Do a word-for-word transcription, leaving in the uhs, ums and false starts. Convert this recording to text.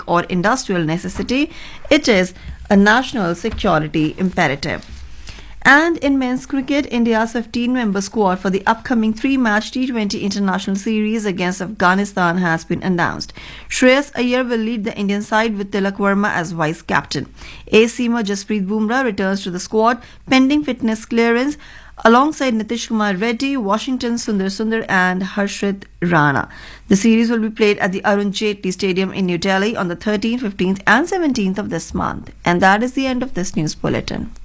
economic or industrial necessity. It is a national security imperative. And in men's cricket, India's fifteen-member squad for the upcoming three-match T twenty international series against Afghanistan has been announced. Shreyas Iyer will lead the Indian side with Tilak Verma as vice-captain. Ace-seamer Jasprit Bumrah returns to the squad pending fitness clearance alongside Nitish Kumar Reddy, Washington Sundar Sundar and Harshit Rana. The series will be played at the Arun Jaitley Stadium in New Delhi on the thirteenth, fifteenth and seventeenth of this month. And that is the end of this news bulletin.